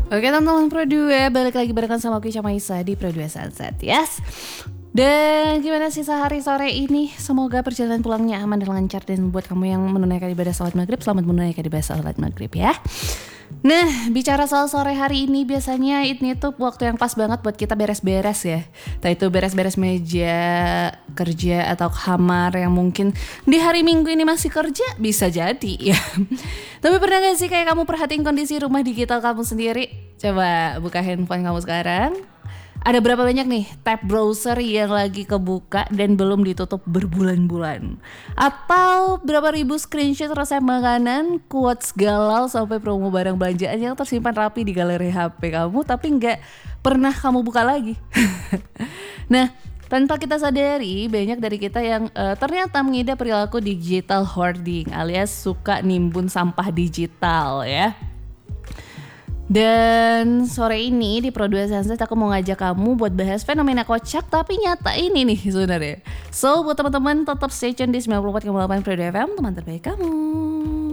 Oke teman-teman Pro 2, balik lagi barengan sama aku Maisa di Pro 2 Sunset, yes. Dan gimana sih sehari sore ini? Semoga perjalanan pulangnya aman dan lancar. Dan buat kamu yang menunaikan ibadah salat maghrib, selamat menunaikan ibadah salat maghrib ya. Nah, bicara soal sore hari ini, biasanya ini tuh waktu yang pas banget buat kita beres-beres ya. Entah itu beres-beres meja kerja atau kamar yang mungkin di hari Minggu ini masih kerja, bisa jadi ya. Tapi pernah gak sih kayak kamu perhatiin kondisi rumah digital kamu sendiri? Coba buka handphone kamu sekarang. Ada berapa banyak nih tab browser yang lagi kebuka dan belum ditutup berbulan-bulan? Atau berapa ribu screenshot resep makanan, quotes galau sampai promo barang belanjaan yang tersimpan rapi di galeri HP kamu tapi nggak pernah kamu buka lagi? Nah, tanpa kita sadari, banyak dari kita yang ternyata mengidap perilaku digital hoarding alias suka nimbun sampah digital ya. Dan sore ini di Pro 2 Sunset aku mau ngajak kamu buat bahas fenomena kocak tapi nyata ini nih sebenarnya. So buat teman-teman tetap stay tune di 94,8 Pro 2 FM, teman terbaik kamu.